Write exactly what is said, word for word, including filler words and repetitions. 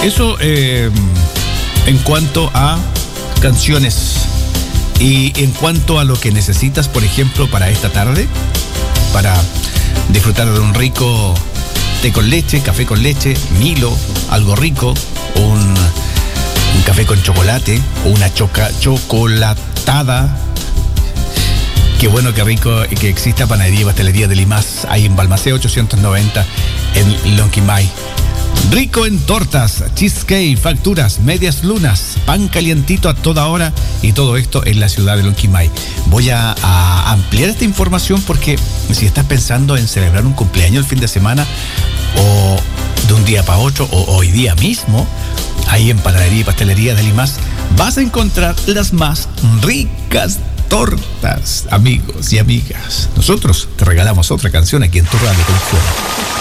Eso eh, en cuanto a canciones. Y en cuanto a lo que necesitas, por ejemplo, para esta tarde, para disfrutar de un rico té con leche, café con leche, Milo, algo rico, un, un café con chocolate, o una choca, chocolatada. Qué bueno, qué rico que exista Panadería y Pastelería de Limas, ahí en Balmaceda ochocientos noventa, en Lonquimay. Rico en tortas, cheesecake, facturas, medias lunas, pan calientito a toda hora, y todo esto en la ciudad de Lonquimay. Voy a, a ampliar esta información porque si estás pensando en celebrar un cumpleaños el fin de semana o de un día para otro o hoy día mismo, ahí en Panadería y Pastelería de Limas vas a encontrar las más ricas tortas, amigos y amigas. Nosotros te regalamos otra canción aquí en tu radio.